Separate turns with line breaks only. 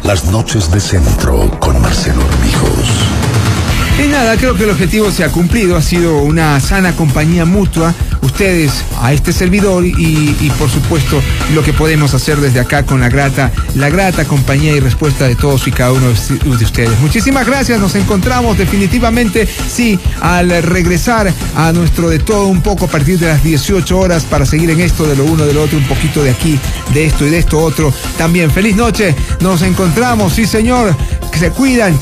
Las noches de centro con Marcelo Armijos.
Y nada, creo que el objetivo se ha cumplido, ha sido una sana compañía mutua, ustedes a este servidor y por supuesto lo que podemos hacer desde acá con la grata compañía y respuesta de todos y cada uno de ustedes. Muchísimas gracias, nos encontramos definitivamente, sí, al regresar a nuestro De Todo Un Poco a partir de las 18 horas para seguir en esto de lo uno, de lo otro, un poquito de aquí, de esto y de esto otro. También feliz noche, nos encontramos, sí señor, que se cuidan.